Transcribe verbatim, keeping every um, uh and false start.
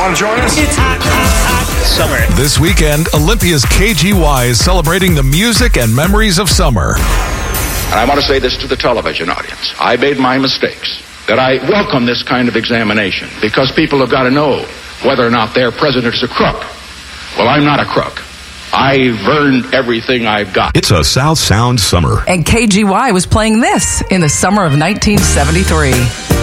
want to join us? It's hot, hot, hot summer. This weekend, Olympia's K G Y is celebrating the music and memories of summer. And I want to say this to the television audience. I made my mistakes. That I welcome this kind of examination because people have got to know whether or not their president is a crook. Well, I'm not a crook. I've earned everything I've got. It's a South Sound summer. And K G Y was playing this in the summer of nineteen seventy-three.